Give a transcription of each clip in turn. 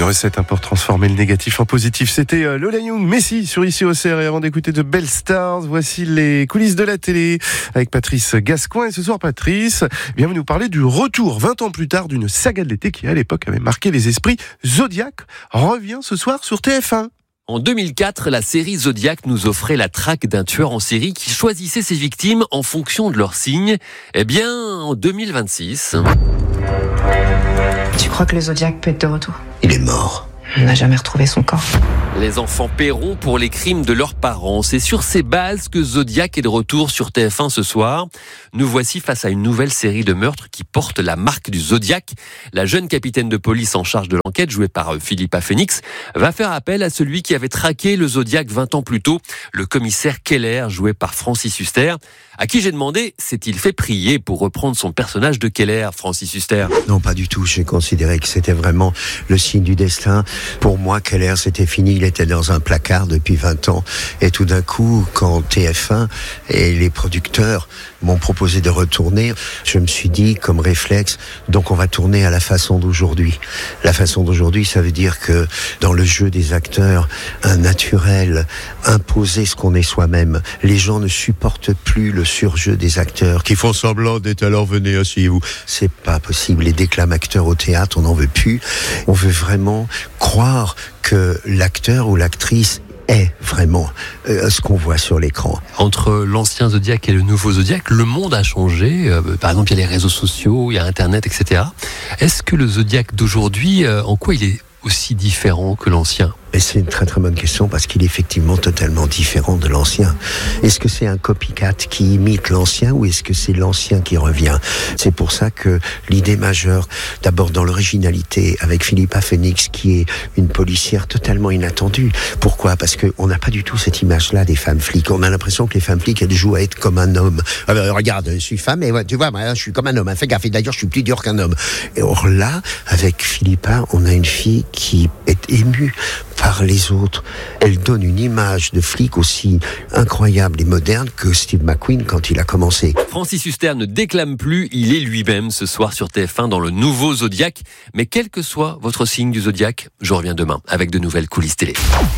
Une recette pour transformer le négatif en positif. C'était Lola Young, Messi sur Ici au CR. Et avant d'écouter de Belles Stars, voici les coulisses de la télé avec Patrice Gascoin. Et ce soir, Patrice, vous nous parlez du retour 20 ans plus tard d'une saga de l'été qui à l'époque avait marqué les esprits. Zodiac revient ce soir sur TF1. En 2004, la série Zodiac nous offrait la traque d'un tueur en série qui choisissait ses victimes en fonction de leur signe. En 2026... Tu crois que le Zodiac peut être de retour ? Il est mort. On n'a jamais retrouvé son corps. Les enfants paieront pour les crimes de leurs parents. C'est sur ces bases que Zodiac est de retour sur TF1 ce soir. Nous voici face à une nouvelle série de meurtres qui porte la marque du Zodiac. La jeune capitaine de police en charge de l'enquête, jouée par Philippa Phoenix, va faire appel à celui qui avait traqué le Zodiac 20 ans plus tôt, le commissaire Keller, joué par Francis Huster, à qui j'ai demandé s'est-il fait prier pour reprendre son personnage de Keller, Francis Huster. Non, pas du tout. J'ai considéré que c'était vraiment le signe du destin. Pour moi, Keller, c'était fini. Il était dans un placard depuis 20 ans. Et tout d'un coup, quand TF1 et les producteurs m'ont proposé de retourner, je me suis dit, comme réflexe, donc on va tourner à la façon d'aujourd'hui. La façon d'aujourd'hui, ça veut dire que dans le jeu des acteurs, un naturel, imposer ce qu'on est soi-même. Les gens ne supportent plus le surjeu des acteurs qui font semblant d'être alors venez, asseyez-vous. C'est pas possible. Les déclames acteurs au théâtre, on n'en veut plus. On veut vraiment croire que l'acteur ou l'actrice est vraiment ce qu'on voit sur l'écran. Entre l'ancien Zodiac et le nouveau Zodiac, le monde a changé. Par exemple, il y a les réseaux sociaux, il y a Internet, etc. Est-ce que le Zodiac d'aujourd'hui, en quoi il est aussi différent que l'ancien ? Et c'est une très très bonne question parce qu'il est effectivement totalement différent de l'ancien. Est-ce que c'est un copycat qui imite l'ancien ou est-ce que c'est l'ancien qui revient ? C'est pour ça que l'idée majeure, d'abord dans l'originalité avec Philippa Phoenix qui est une policière totalement inattendue. Pourquoi ? Parce qu'on n'a pas du tout cette image-là des femmes flics. On a l'impression que les femmes flics, elles jouent à être comme un homme. Regarde, je suis femme et tu vois, moi, je suis comme un homme. Fais gaffe, d'ailleurs, je suis plus dur qu'un homme. Et or là, avec Philippa, on a une fille qui est émue par les autres. Elle donne une image de flic aussi incroyable et moderne que Steve McQueen quand il a commencé. Francis Huster ne déclame plus, il est lui-même ce soir sur TF1 dans le nouveau Zodiac. Mais quel que soit votre signe du Zodiac, je reviens demain avec de nouvelles coulisses télé.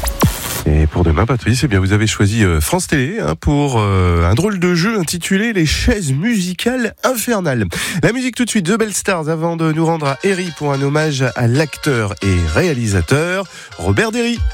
Et pour demain, Patrice, vous avez choisi France Télé pour un drôle de jeu intitulé Les chaises musicales infernales. La musique tout de suite, The Belles Stars, avant de nous rendre à Herry pour un hommage à l'acteur et réalisateur Robert Derry.